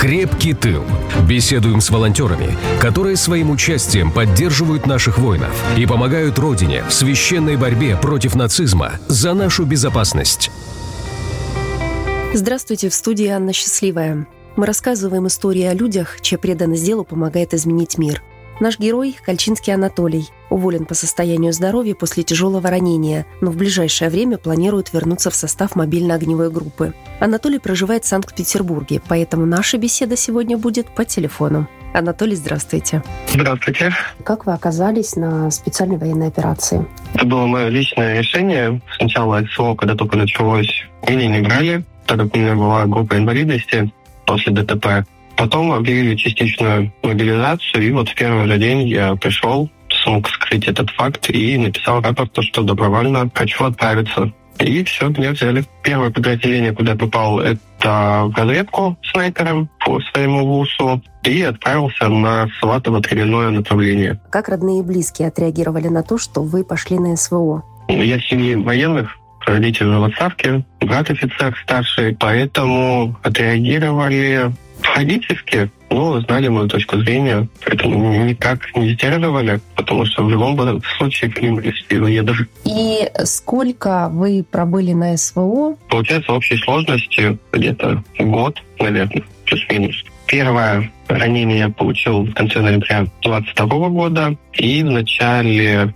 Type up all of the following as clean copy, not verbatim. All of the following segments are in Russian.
«Крепкий тыл». Беседуем с волонтерами, которые своим участием поддерживают наших воинов и помогают Родине в священной борьбе против нацизма за нашу безопасность. Здравствуйте, в студии Анна Счастливая. Мы рассказываем истории о людях, чья преданность делу помогает изменить мир. Наш герой – Кольчинский Анатолий. Уволен по состоянию здоровья после тяжелого ранения, но в ближайшее время планирует вернуться в состав мобильной огневой группы. Анатолий проживает в Санкт-Петербурге, поэтому наша беседа сегодня будет по телефону. Анатолий, здравствуйте. Здравствуйте. Как вы оказались на специальной военной операции? Это было мое личное решение. Сначала СВО, когда только началось, меня не брали, так как у меня была группа инвалидности после ДТП. Потом объявили частичную мобилизацию, и вот в первый же день я пришел, смог скрыть этот факт и написал рапорт, что добровольно хочу отправиться. И все, меня взяли. Первое подразделение, куда я попал, это в разведку снайпером по своему ВУСу, и отправился на Сватово-Травяное направление. Как родные и близкие отреагировали на то, что вы пошли на СВО? Я из семьи военных, родители в отставке, брат офицер старший, поэтому отреагировали логически, но знали мою точку зрения, поэтому никак не сдерживали, потому что в любом случае к ним едут. И сколько вы пробыли на СВО? Получается, в общей сложности где-то год, наверное, плюс-минус. Первое ранение я получил в конце ноября 2022 года, и в начале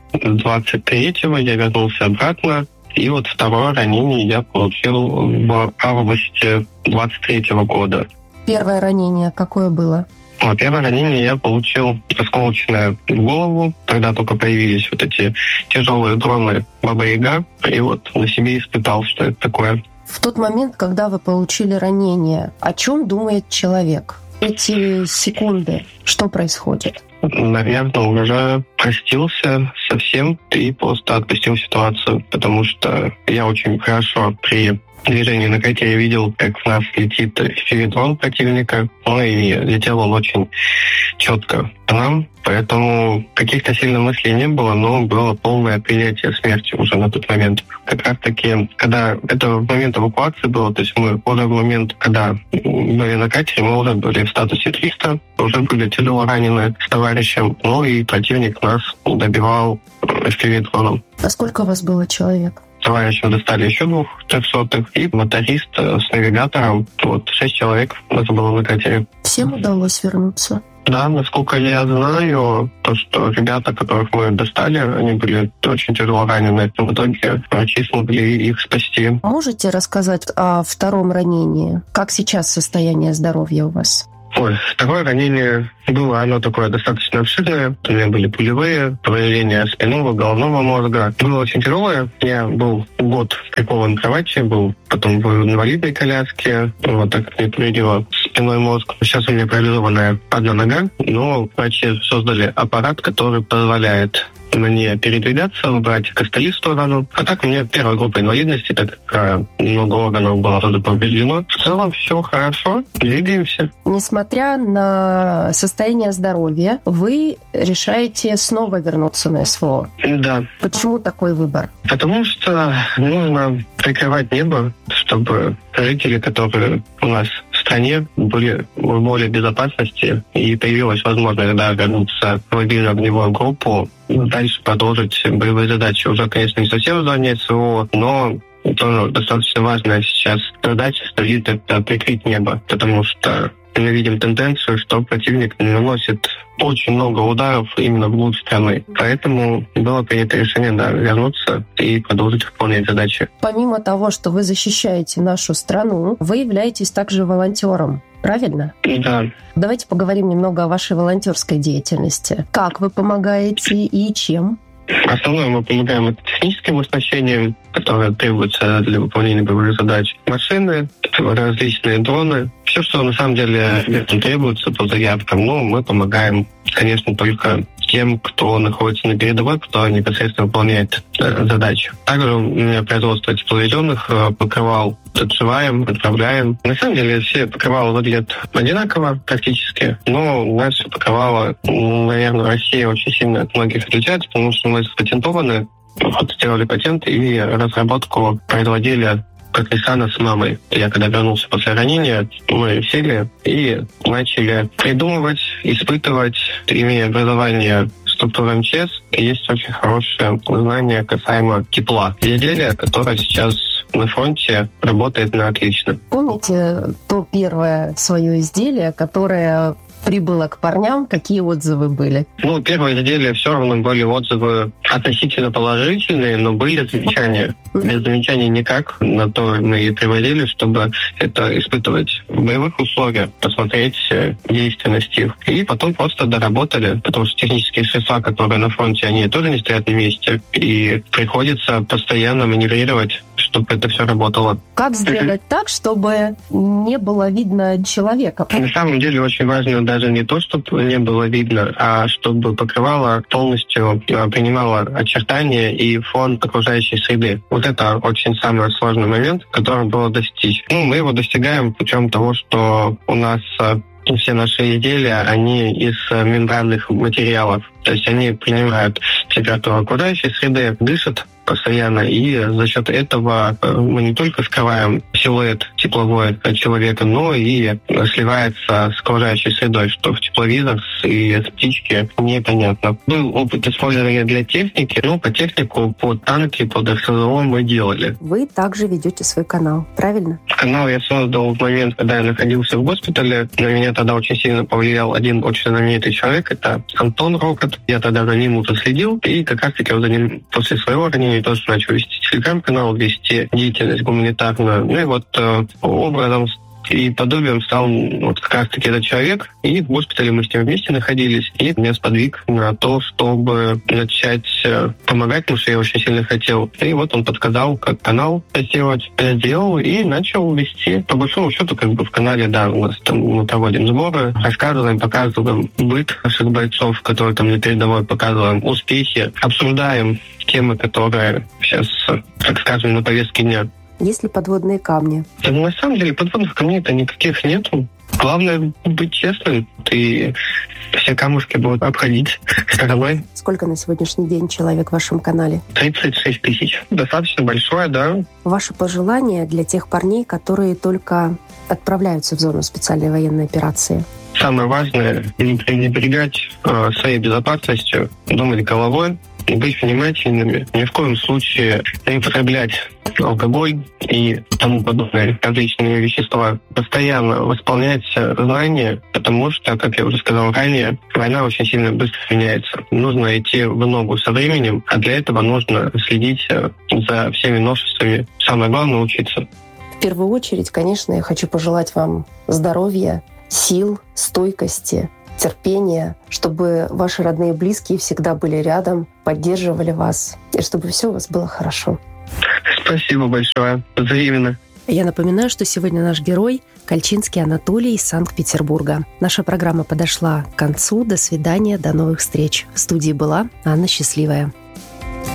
2023 я вернулся обратно. И вот второе ранение я получил в августе 2023 года. Первое ранение какое было? Первое ранение я получил осколочное в голову. Тогда только появились вот эти тяжелые дроны Баба-Яга. И вот на себе испытал, что это такое. В тот момент, когда вы получили ранение, о чем думает человек? Эти секунды, что происходит? Наверное, уже простился совсем и просто отпустил ситуацию, потому что я очень хорошо при движении на кайте видел, как в нас летит дрон противника, и летел он очень четко к нам, поэтому каких-то сильных мыслей не было, но было полное принятие смерти уже на тот момент. Как раз таки, когда это в момент эвакуации было, то есть мы уже в момент, когда были на катере, мы уже были в статусе 300, уже были тяжело ранены с товарищем, и противник нас добивал FPV-дроном. А сколько у вас было человек? Товарищам достали еще 2 300-х, и моторист с навигатором. 6 человек у нас было на катере. Всем удалось вернуться? Да, насколько я знаю, то, что ребята, которых мы достали, они были очень тяжело ранены. В итоге врачи смогли их спасти. Можете рассказать о втором ранении? Как сейчас состояние здоровья у вас? Второе ранение было, оно такое достаточно обширное. У меня были пулевые, повреждения спинного, головного мозга. Было очень тяжелое. Я был год прикован к кровати, был потом в инвалидной коляске. Так как мне повредило спинной мозг. Сейчас у меня парализованная одна нога, но врачи создали аппарат, который позволяет мне передвигаться, брать костыли в сторону. А так у меня первая группа инвалидности, так как много органов было тоже повреждено. В целом все хорошо, двигаемся. Несмотря на состояние здоровья, вы решаете снова вернуться на СВО. Да. Почему такой выбор? Потому что нужно прикрывать небо, чтобы жители, которые у нас в стране, были в более безопасности, и появилась возможность вернуться в мобильную огневую группу, дальше продолжить боевые задачи. Уже, конечно, не совсем в зоне СВО, но тоже достаточно важная сейчас задача стоит — это прикрыть небо, потому что мы видим тенденцию, что противник наносит очень много ударов именно вглубь страны. Поэтому было принято решение вернуться и продолжить выполнять задачи. Помимо того, что вы защищаете нашу страну, вы являетесь также волонтером. Правильно? Да. Давайте поговорим немного о вашей волонтерской деятельности. Как вы помогаете и чем? Основное мы помогаем это техническим оснащением, которое требуется для выполнения боевых задач. Машины, различные дроны. Все, что на самом деле требуется по заявкам, мы помогаем, конечно, только тем, кто находится на передовой, кто непосредственно выполняет задачи. Также у меня производство тепловизионных покрывал отшиваем, отправляем. На самом деле все покрывала выглядят одинаково практически, но наши покрывала, наверное, в России очень сильно от многих отличаются, потому что мы запатентованы, сделали патент и разработку производили Пакистана с мамой. Я когда вернулся после ранения, мы сели и начали придумывать, испытывать, имея образование структуры МЧС, есть очень хорошее знание касаемо тепла. Изделие, которое сейчас на фронте работает на отлично. Помните то первое свое изделие, которое прибыло к парням, какие отзывы были? Первое изделие все равно были отзывы относительно положительные, но были замечания. Без замечаний никак. На то мы и приводили, чтобы это испытывать в боевых условиях, посмотреть действенность их. И потом просто доработали, потому что технические средства, которые на фронте, они тоже не стоят на месте. И приходится постоянно маневрировать, чтобы это все работало. Как сделать так, чтобы не было видно человека? На самом деле очень важно даже не то, чтобы не было видно, а чтобы покрывало полностью, принимало очертания и фон окружающей среды. Вот это очень самый сложный момент, который было достичь. Мы его достигаем путем того, что у нас все наши изделия, они из мембранных материалов. То есть они принимают температуру окружающей среды, дышат постоянно, и за счет этого мы не только скрываем силуэт тепловой человека, но и сливается с окружающей средой, что в тепловизор и птички непонятно. Был опыт использования для техники, но по технику, под танки, под РСЗО мы делали. Вы также ведете свой канал, правильно? Канал я создал в момент, когда я находился в госпитале. На меня тогда очень сильно повлиял один очень знаменитый человек, это Антон Рокот. Я тогда за ним уже следил, и как раз-таки за ним после своего ранения тоже начал вести телеграм-канал, вести деятельность гуманитарную. И вот образом и подобием стал вот как раз-таки этот человек. И в госпитале мы с ним вместе находились. И меня сподвиг на то, чтобы начать помогать, потому что я очень сильно хотел. И вот он подсказал, как канал сделать. Я сделал и начал вести. По большому счету, в канале, у нас там мы проводим сборы, рассказываем, показываем быт наших бойцов, которые там на передовой, показываем успехи, обсуждаем темы, которые сейчас, так скажем, на повестке дня. Есть ли подводные камни? На самом деле подводных камней-то никаких нету. Главное быть честным, и все камушки будут обходить стороной. Сколько на сегодняшний день человек в вашем канале? 36 тысяч. Достаточно большое, да. Ваши пожелания для тех парней, которые только отправляются в зону специальной военной операции? Самое важное — не пренебрегать своей безопасностью, думать головой, быть внимательными, ни в коем случае не употреблять алкоголь и тому подобное, различные вещества. Постоянно восполнять знания, потому что, как я уже сказал ранее, война очень сильно быстро меняется. Нужно идти в ногу со временем, а для этого нужно следить за всеми новшествами. Самое главное — учиться. В первую очередь, конечно, я хочу пожелать вам здоровья, сил, стойкости, терпения, чтобы ваши родные и близкие всегда были рядом, поддерживали вас, и чтобы все у вас было хорошо. Спасибо большое. Взаимно. Я напоминаю, что сегодня наш герой — Кальчинский Анатолий из Санкт-Петербурга. Наша программа подошла к концу. До свидания, до новых встреч. В студии была Анна Счастливая.